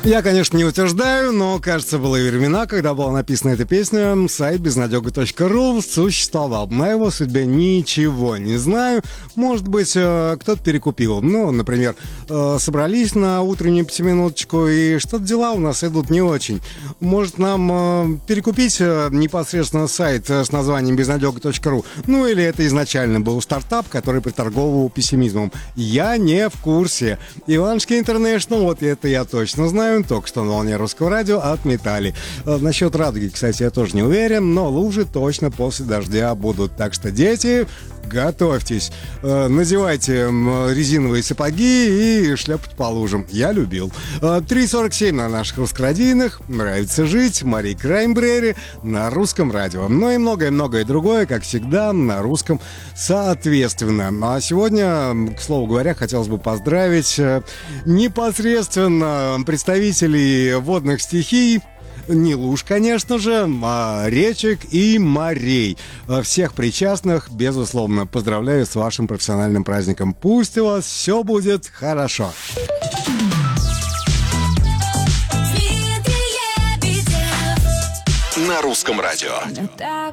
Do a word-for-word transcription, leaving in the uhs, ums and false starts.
Я, конечно, не утверждаю, но, кажется, были времена, когда была написана эта песня, сайт безнадега точка ру существовал. На его судьбе ничего не знаю. Может быть, кто-то перекупил. Ну, например, собрались на утреннюю пятиминуточку, и что-то дела у нас идут не очень. Может, нам перекупить непосредственно сайт с названием безнадега точка ру? Ну, или это изначально был стартап, который приторговывал пессимизмом? Я не в курсе. Иванушки Интернешнл, вот это я точно знаю. Только что на волне русского радио отметали. Насчет радуги, кстати, я тоже не уверен, но лужи точно после дождя будут. Так что, дети, готовьтесь. Надевайте резиновые сапоги и шлепать по лужам. Я любил. три сорок семь на наших русскорадийных. Нравится жить. Мари Краймбрери на русском радио. Ну и многое-многое другое, как всегда, на русском соответственно. А сегодня, к слову говоря, хотелось бы поздравить непосредственно представителей водных стихий. Не луж, конечно же, а речек и морей. Всех причастных, безусловно, поздравляю с вашим профессиональным праздником. Пусть у вас все будет хорошо. На русском радио. Так